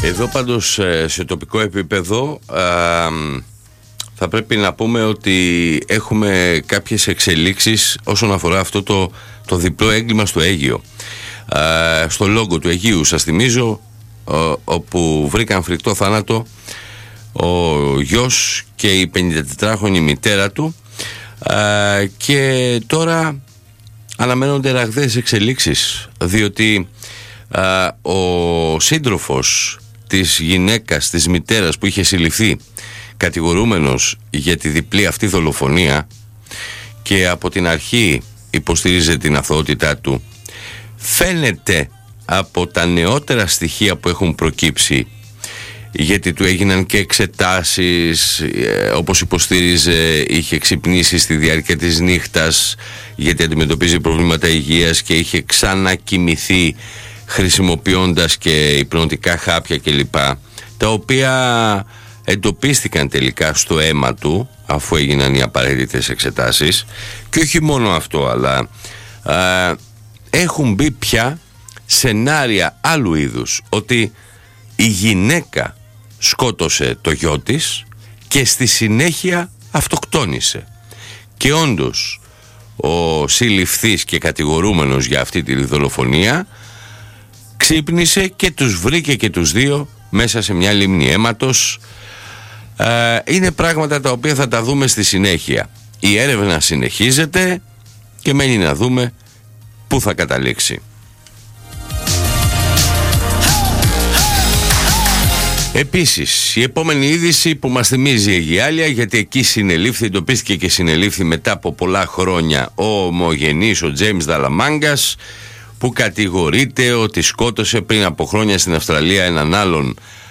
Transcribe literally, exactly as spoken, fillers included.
Εδώ πάντως σε τοπικό επίπεδο α, θα πρέπει να πούμε ότι έχουμε κάποιες εξελίξεις όσον αφορά αυτό το, το διπλό έγκλημα στο Αίγυο. Α, στο λόγο του Αιγείου, σας θυμίζω, ο, όπου βρήκαν φρικτό θάνατο ο γιος και η πενηντατετράχρονη μητέρα του, α, και τώρα αναμένονται ραγδαίες εξελίξεις, διότι α, ο σύντροφος της γυναίκας, της μητέρας που είχε συλληφθεί κατηγορούμενος για τη διπλή αυτή δολοφονία και από την αρχή υποστηρίζει την αθωότητά του, φαίνεται από τα νεότερα στοιχεία που έχουν προκύψει, γιατί του έγιναν και εξετάσεις, ε, όπως υποστήριζε, είχε ξυπνήσει στη διάρκεια της νύχτας γιατί αντιμετωπίζει προβλήματα υγείας και είχε ξανακοιμηθεί χρησιμοποιώντας και υπνοτικά χάπια κλπ, τα οποία εντοπίστηκαν τελικά στο αίμα του αφού έγιναν οι απαραίτητες εξετάσεις. Και όχι μόνο αυτό, αλλά α, έχουν μπει πια σενάρια άλλου είδους, ότι η γυναίκα σκότωσε το γιο της και στη συνέχεια αυτοκτόνησε. Και όντως ο συλληφθής και κατηγορούμενος για αυτή τη δολοφονία ξύπνησε και τους βρήκε και τους δύο μέσα σε μια λίμνη αίματος. Ε, είναι πράγματα τα οποία θα τα δούμε στη συνέχεια. Η έρευνα συνεχίζεται και μένει να δούμε πού θα καταλήξει. Επίσης, η επόμενη είδηση που μας θυμίζει η Αιγιάλια, γιατί εκεί συνελήφθη, εντοπίστηκε και συνελήφθη μετά από πολλά χρόνια ο ομογενής, ο Τζέιμς Δαλαμάγκας, που κατηγορείται ότι σκότωσε πριν από χρόνια στην Αυστραλία έναν άλλον